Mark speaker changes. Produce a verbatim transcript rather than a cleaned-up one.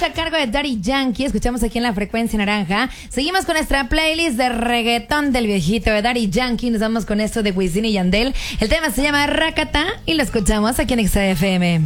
Speaker 1: a cargo de Daddy Yankee. Escuchamos aquí en la frecuencia naranja. Seguimos con nuestra playlist de reggaetón del viejito de Daddy Yankee. Nos vamos con esto de Wisin y Yandel. El tema se llama Rakata y lo escuchamos aquí en X F M.